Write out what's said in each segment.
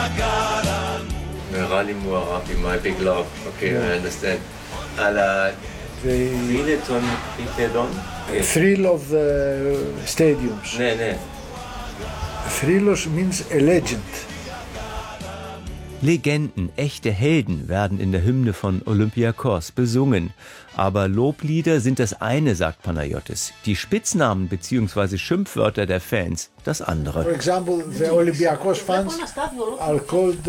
Merali Muarabi, my big love. Okay, I understand. Thrill of the stadiums. Nee. Thrillos means a legend. Legenden, echte Helden werden in der Hymne von Olympiakos besungen. Aber Loblieder sind das eine, sagt Panayotis. Die Spitznamen bzw. Schimpfwörter der Fans das andere. For example, the Olympiakos fans are called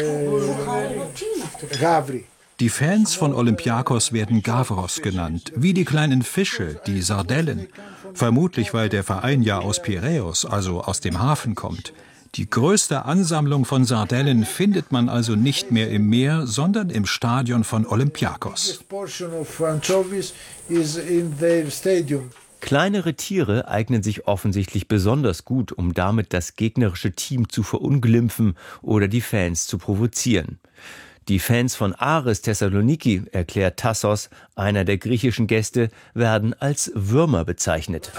Gavri. Die Fans von Olympiakos werden Gavros genannt, wie die kleinen Fische, die Sardellen. Vermutlich, weil der Verein ja aus Piräus, also aus dem Hafen, kommt. Die größte Ansammlung von Sardellen findet man also nicht mehr im Meer, sondern im Stadion von Olympiakos. Kleinere Tiere eignen sich offensichtlich besonders gut, um damit das gegnerische Team zu verunglimpfen oder die Fans zu provozieren. Die Fans von Aris Thessaloniki, erklärt Tassos, einer der griechischen Gäste, werden als Würmer bezeichnet.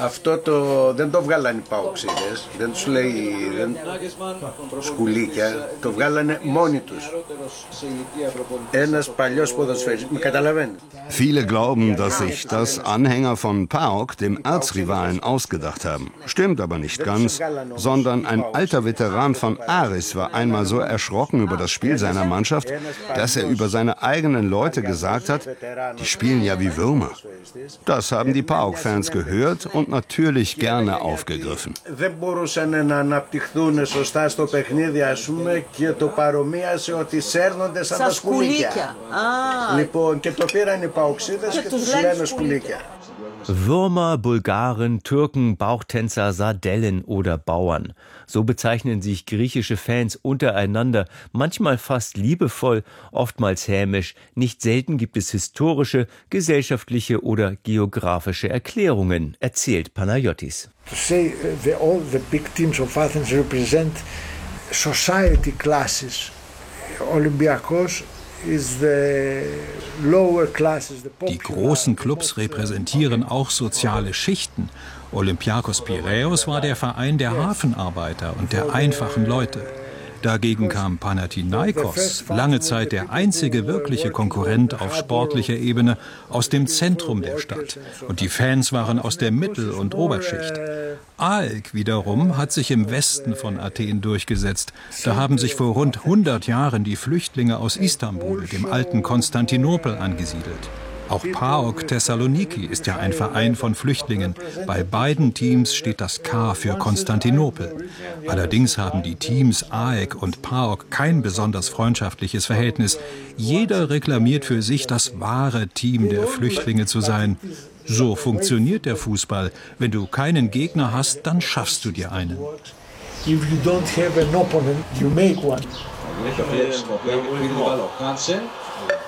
Viele glauben, dass sich das Anhänger von PAOK, dem Erzrivalen, ausgedacht haben. Stimmt aber nicht ganz, sondern ein alter Veteran von Aris war einmal so erschrocken über das Spiel seiner Mannschaft, dass er über seine eigenen Leute gesagt hat, die spielen ja wie Würmer. Das haben die PAOK-Fans gehört und natürlich gerne aufgegriffen. Würmer, Bulgaren, Türken, Bauchtänzer, Sardellen oder Bauern. So bezeichnen sich griechische Fans untereinander, manchmal fast liebevoll, oftmals hämisch. Nicht selten gibt es historische, gesellschaftliche oder geografische Erklärungen, erzählt Panayotis. To say all the big teams of Athens represent society classes. Olympiakos Die großen Clubs repräsentieren auch soziale Schichten. Olympiakos Piräus war der Verein der Hafenarbeiter und der einfachen Leute. Dagegen kam Panathinaikos, lange Zeit der einzige wirkliche Konkurrent auf sportlicher Ebene, aus dem Zentrum der Stadt. Und die Fans waren aus der Mittel- und Oberschicht. AEK wiederum hat sich im Westen von Athen durchgesetzt. Da haben sich vor rund 100 Jahren die Flüchtlinge aus Istanbul, dem alten Konstantinopel, angesiedelt. Auch PAOK Thessaloniki ist ja ein Verein von Flüchtlingen. Bei beiden Teams steht das K für Konstantinopel. Allerdings haben die Teams AEK und PAOK kein besonders freundschaftliches Verhältnis. Jeder reklamiert für sich, das wahre Team der Flüchtlinge zu sein. So funktioniert der Fußball. Wenn du keinen Gegner hast, dann schaffst du dir einen. If you don't have an opponent, you make one.